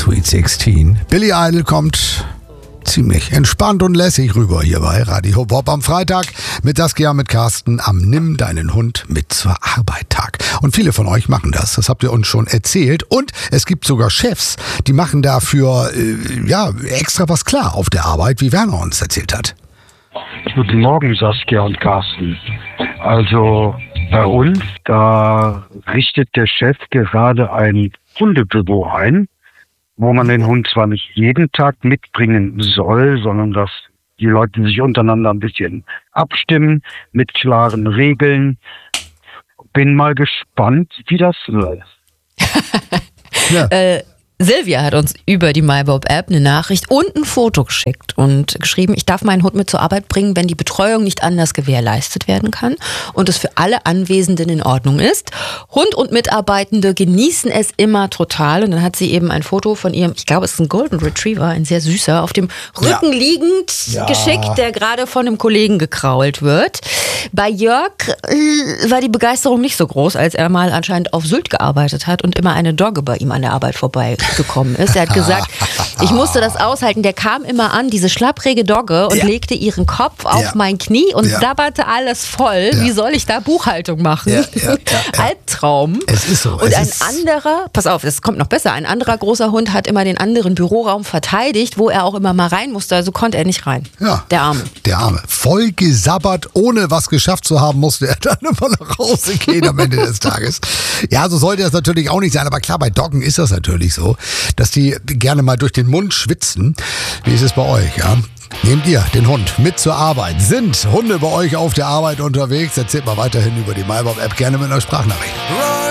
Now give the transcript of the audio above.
Sweet 16. Billy Idol kommt ziemlich entspannt und lässig rüber hier bei Radio Bob am Freitag mit Saskia, mit Carsten am Nimm deinen Hund mit zur Arbeit Tag. Und viele von euch machen das. Das habt ihr uns schon erzählt. Und es gibt sogar Chefs, die machen dafür extra was klar auf der Arbeit, wie Werner uns erzählt hat. Guten Morgen, Saskia und Carsten. Also bei uns, da richtet der Chef gerade ein Hundebüro ein, wo man den Hund zwar nicht jeden Tag mitbringen soll, sondern dass die Leute sich untereinander ein bisschen abstimmen mit klaren Regeln. Bin mal gespannt, wie das läuft. Ja. Silvia hat uns über die MyBob-App eine Nachricht und ein Foto geschickt und geschrieben, ich darf meinen Hund mit zur Arbeit bringen, wenn die Betreuung nicht anders gewährleistet werden kann und es für alle Anwesenden in Ordnung ist. Hund und Mitarbeitende genießen es immer total. Und dann hat sie eben ein Foto von ihrem, ich glaube, es ist ein Golden Retriever, ein sehr süßer, auf dem Rücken liegend geschickt, der gerade von einem Kollegen gekrault wird. Bei Jörg war die Begeisterung nicht so groß, als er mal anscheinend auf Sylt gearbeitet hat und immer eine Dogge bei ihm an der Arbeit vorbeigekommen ist. Er hat gesagt, ich musste das aushalten. Der kam immer an, diese schlapprige Dogge, und legte ihren Kopf auf mein Knie und sabberte alles voll. Wie soll ich da Buchhaltung machen? Albtraum. Es ist so. Und ein anderer, pass auf, es kommt noch besser, ein anderer großer Hund hat immer den anderen Büroraum verteidigt, wo er auch immer mal rein musste, also konnte er nicht rein. Ja. Der Arme. Der Arme. Voll gesabbert, ohne was geschafft zu haben, musste er dann immer nach Hause gehen am Ende des Tages. Ja, so sollte das natürlich auch nicht sein, aber klar, bei Doggen ist das natürlich so, dass die gerne mal durch den Mund schwitzen. Wie ist es bei euch, ja? Nehmt ihr den Hund mit zur Arbeit? Sind Hunde bei euch auf der Arbeit unterwegs? Erzählt mal weiterhin über die MyBob-App, gerne mit einer Sprachnachricht.